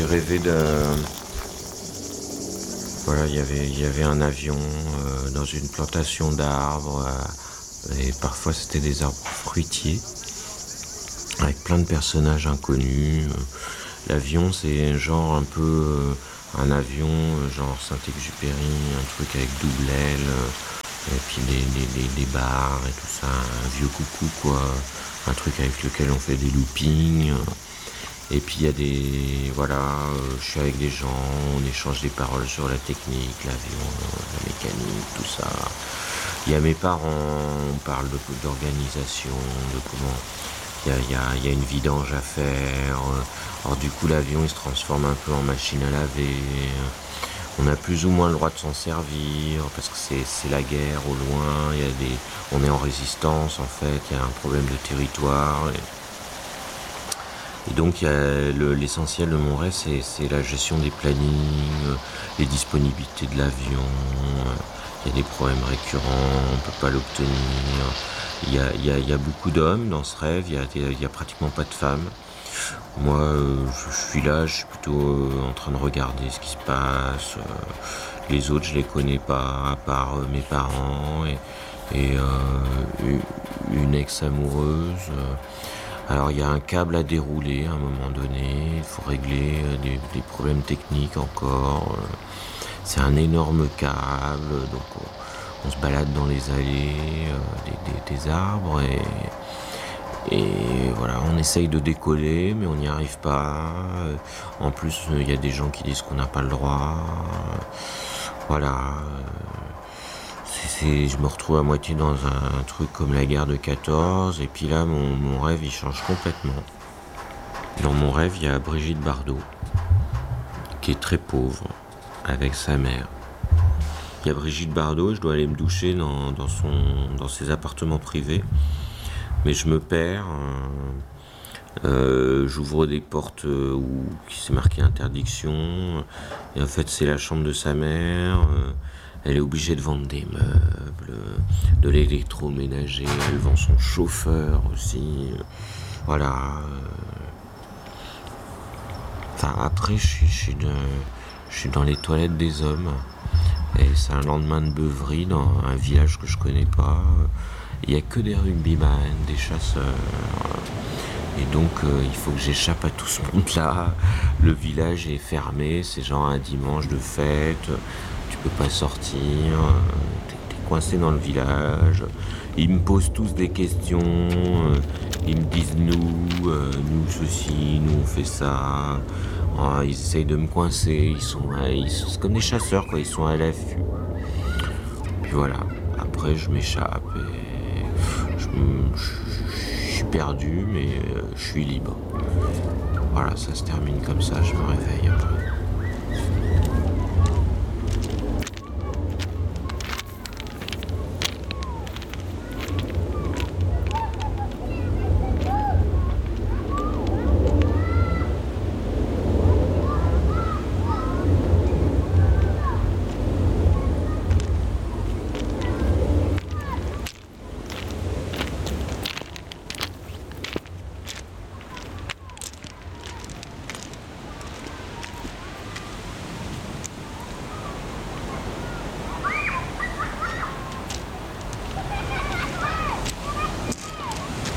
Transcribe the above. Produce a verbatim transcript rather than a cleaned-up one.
rêvé de... Voilà, il y avait, il y avait un avion euh, dans une plantation d'arbres, euh, et parfois c'était des arbres fruitiers, avec plein de personnages inconnus. L'avion, c'est genre un peu euh, un avion, euh, genre Saint-Exupéry, un truc avec double aile, euh, et puis des, des, des, des barres et tout ça, un vieux coucou quoi, un truc avec lequel on fait des loopings. Et puis il y a des... Voilà, euh, je suis avec des gens, on échange des paroles sur la technique, l'avion, la mécanique, tout ça. Il y a mes parents, on parle de, d'organisation, de comment... Il y a, il y a, il y a une vidange à faire. Alors du coup l'avion il se transforme un peu en machine à laver. On a plus ou moins le droit de s'en servir parce que c'est, c'est la guerre au loin. Il y a des... On est en résistance en fait, il y a un problème de territoire. Et... Et donc il y a le, l'essentiel de mon rêve, c'est, c'est la gestion des plannings, les disponibilités de l'avion. Il y a des problèmes récurrents, on ne peut pas l'obtenir. Il y a, il y a, il y a beaucoup d'hommes dans ce rêve, il y a, il y a pratiquement pas de femmes. Moi, euh, je, je suis là, je suis plutôt euh, en train de regarder ce qui se passe. Euh, les autres, je les connais pas, à part euh, mes parents et, et euh, une ex-amoureuse. Euh, Alors il y a un câble à dérouler à un moment donné, il faut régler des, des problèmes techniques encore. C'est un énorme câble, donc on, on se balade dans les allées euh, des, des, des arbres et, et voilà, on essaye de décoller mais on n'y arrive pas. En plus il y a des gens qui disent qu'on n'a pas le droit. Voilà. C'est, je me retrouve à moitié dans un, un truc comme la guerre de quatorze, et puis là, mon, mon rêve, il change complètement. Dans mon rêve, il y a Brigitte Bardot, qui est très pauvre, avec sa mère. Il y a Brigitte Bardot, je dois aller me doucher dans, dans, son, dans ses appartements privés, mais je me perds. Euh, euh, j'ouvre des portes où qui s'est marqué interdiction, et en fait, c'est la chambre de sa mère. Euh, Elle est obligée de vendre des meubles, de l'électroménager, elle vend son chauffeur aussi. Voilà. Enfin, après, je suis, je suis, de, je suis dans les toilettes des hommes. Et c'est un lendemain de beuverie dans un village que je connais pas. Il n'y a que des rugbyman, des chasseurs. Et donc, euh, il faut que j'échappe à tout ce monde-là. Le village est fermé, c'est genre un dimanche de fête. Tu peux pas sortir, t'es, t'es coincé dans le village. Ils me posent tous des questions, ils me disent nous, euh, nous ceci, nous on fait ça. Ah, ils essayent de me coincer, ils sont, ils sont c'est comme des chasseurs quoi, ils sont à l'affût. Puis voilà, après je m'échappe et je, je, je suis perdu mais je suis libre. Voilà, ça se termine comme ça, je me réveille.